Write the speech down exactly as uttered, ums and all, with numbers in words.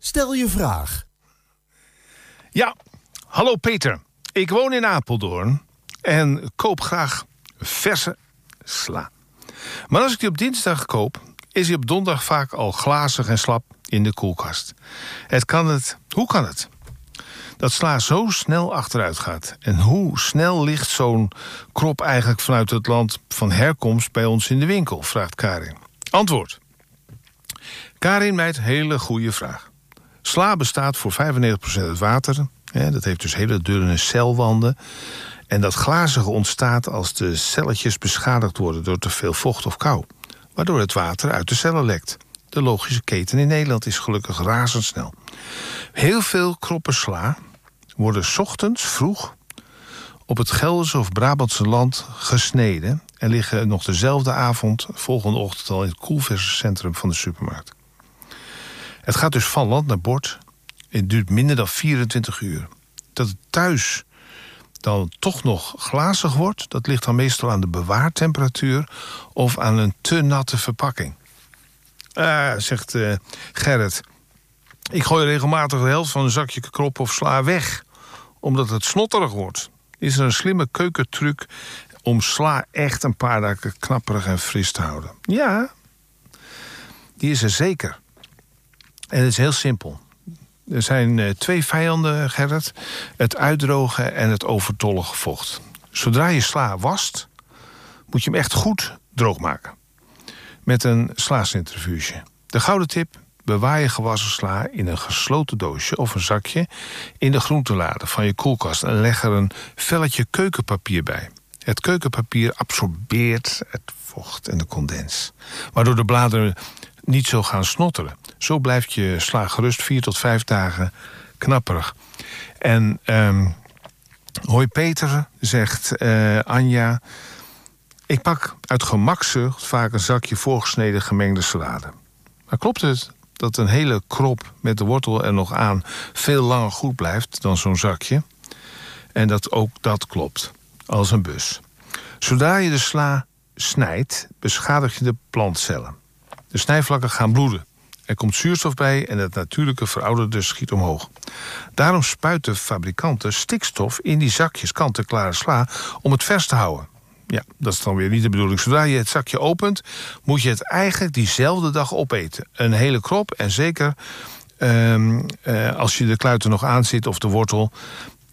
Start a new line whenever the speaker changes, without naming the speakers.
Stel je vraag.
Ja, hallo Peter. Ik woon in Apeldoorn en koop graag verse sla. Maar als ik die op dinsdag koop, is die op donderdag vaak al glazig en slap in de koelkast. Het kan het, hoe kan het? Dat sla zo snel achteruit gaat. En hoe snel ligt zo'n krop eigenlijk vanuit het land van herkomst bij ons in de winkel, vraagt Karin. Antwoord. Karin meid, hele goede vraag. Sla bestaat voor vijfennegentig procent uit water. Hè, dat heeft dus hele dunne celwanden. En dat glazige ontstaat als de celletjes beschadigd worden door te veel vocht of kou. Waardoor het water uit de cellen lekt. De logische keten in Nederland is gelukkig razendsnel. Heel veel kroppen sla worden 's ochtends vroeg op het Gelderse of Brabantse land gesneden en liggen nog dezelfde avond, volgende ochtend al in het koelversencentrum van de supermarkt. Het gaat dus van land naar bord. Het duurt minder dan vierentwintig uur. Dat het thuis dan toch nog glazig wordt, dat ligt dan meestal aan de bewaartemperatuur of aan een te natte verpakking. Ah, zegt uh, Gerrit. Ik gooi regelmatig de helft van een zakje krop of sla weg, omdat het snotterig wordt. Is er een slimme keukentruc om sla echt een paar dagen knapperig en fris te houden? Ja, die is er zeker. En het is heel simpel. Er zijn uh, twee vijanden, Gerrit. Het uitdrogen en het overtollige vocht. Zodra je sla wast, moet je hem echt goed droog maken. Met een slacentrifuge. De gouden tip: bewaar je gewassen sla in een gesloten doosje of een zakje in de groentelade van je koelkast en leg er een velletje keukenpapier bij. Het keukenpapier absorbeert het vocht en de condens, waardoor de bladeren niet zo gaan snotteren. Zo blijft je sla gerust vier tot vijf dagen knapperig. En um, hoi Peter, zegt uh, Anja, ik pak uit gemakzucht vaak een zakje voorgesneden gemengde salade. Maar klopt het dat een hele krop met de wortel er nog aan veel langer goed blijft dan zo'n zakje? En dat ook dat klopt, als een bus. Zodra je de sla snijdt, beschadig je de plantcellen. De snijvlakken gaan bloeden. Er komt zuurstof bij en het natuurlijke verouderde schiet omhoog. Daarom spuiten fabrikanten stikstof in die zakjes kant-en-klare sla om het vers te houden. Ja, dat is dan weer niet de bedoeling. Zodra je het zakje opent, moet je het eigenlijk diezelfde dag opeten. Een hele krop en zeker um, uh, als je de kluiten nog aan zit of de wortel,